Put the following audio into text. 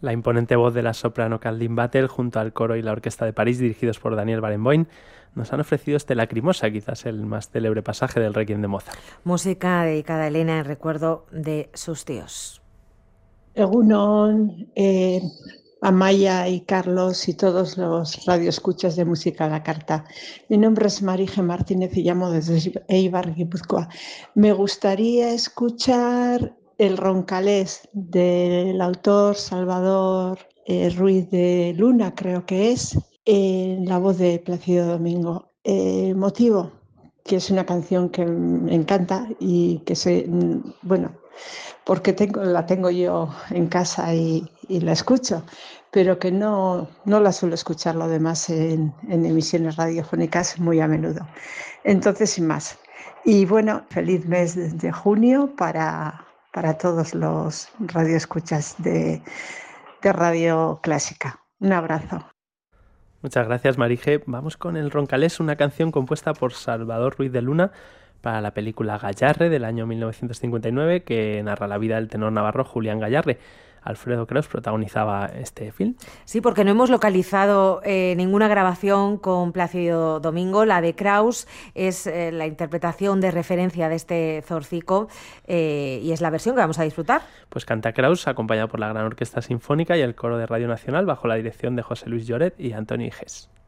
La imponente voz de la soprano Kathleen Battle junto al coro y la orquesta de París, dirigidos por Daniel Barenboim, nos han ofrecido este Lacrimosa, quizás el más célebre pasaje del Requiem de Mozart. Música dedicada a Elena en recuerdo de sus tíos. Egunon, Amaya y Carlos y todos los radioescuchas de Música a la Carta. Mi nombre es Marije Martínez y llamo desde Eibar, Guipúzcoa. Me gustaría escuchar El Roncalés del autor Salvador Ruiz de Luna, creo que es, en la voz de Plácido Domingo. Motivo, que es una canción que me encanta y que porque la tengo yo en casa y la escucho, pero que no la suelo escuchar lo demás en emisiones radiofónicas muy a menudo. Entonces, sin más. Y bueno, feliz mes de junio para todos los radioescuchas de Radio Clásica. Un abrazo. Muchas gracias, Marije. Vamos con El Roncalés, una canción compuesta por Salvador Ruiz de Luna para la película Gayarre del año 1959, que narra la vida del tenor navarro Julián Gayarre. Alfredo Kraus protagonizaba este film. Sí, porque no hemos localizado ninguna grabación con Plácido Domingo. La de Kraus es la interpretación de referencia de este zorcico y es la versión que vamos a disfrutar. Pues canta Kraus, acompañado por la Gran Orquesta Sinfónica y el Coro de Radio Nacional, bajo la dirección de José Luis Lloret y Antonio Iges.